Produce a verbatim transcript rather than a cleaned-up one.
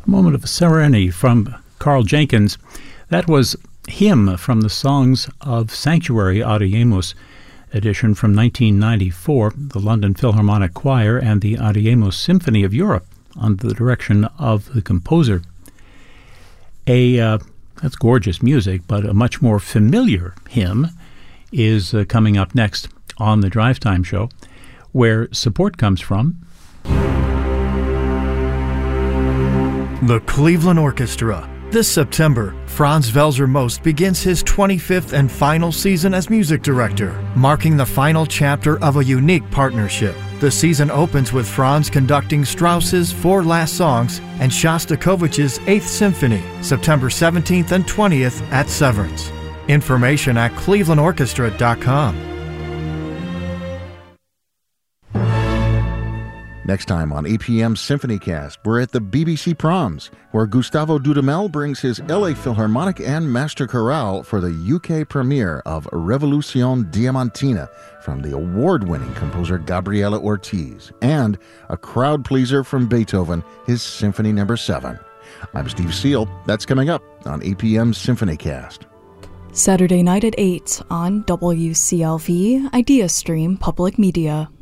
A moment of serenity from Carl Jenkins. That was Hymn from the Songs of Sanctuary Audiemos edition from nineteen ninety-four, the London Philharmonic Choir and the Audiemos Symphony of Europe under the direction of the composer. A uh, that's gorgeous music, but a much more familiar hymn is uh, coming up next on the Drive Time Show, where support comes from the Cleveland Orchestra. This September, Franz Welser Most begins his twenty-fifth and final season as music director, marking the final chapter of a unique partnership. The season opens with Franz conducting Strauss's Four Last Songs and Shostakovich's Eighth Symphony, September seventeenth and twentieth at Severance. Information at cleveland orchestra dot com. Next time on A P M SymphonyCast, we're at the B B C Proms, where Gustavo Dudamel brings his L A Philharmonic and Master Chorale for the U K premiere of Revolution Diamantina from the award-winning composer Gabriela Ortiz, and a crowd pleaser from Beethoven, his Symphony Number seven. I'm Steve Seal. That's coming up on A P M SymphonyCast. Saturday night at eight on W C L V Idea Stream Public Media.